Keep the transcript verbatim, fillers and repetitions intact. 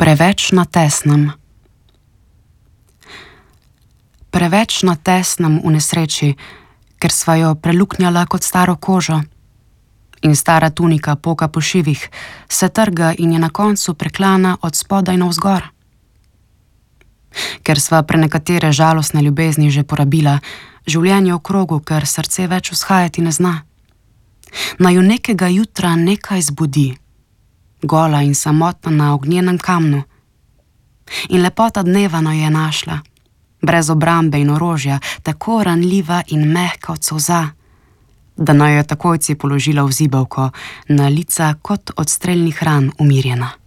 Preveč na tesnem. Preveč na tesnem v nesreči, ker sva jo preluknjala kot staro kožo. In stara tunika poka po šivih, se trga in je na koncu preklana od spodaj navzgor. Ker sva prenekatere žalostne ljubezni že porabila, življenje v krogu, ker srce več vzhajati ne zna. Naju nekega jutra nekaj zbudi, gola in samotna na ognjenem kamnu. In lepota dneva naju je našla, brez obrambe in orožja, tako ranljiva in mehka od solza, da naju je takojci položila v zibelko, na lica kot od strelnih ran umirjena.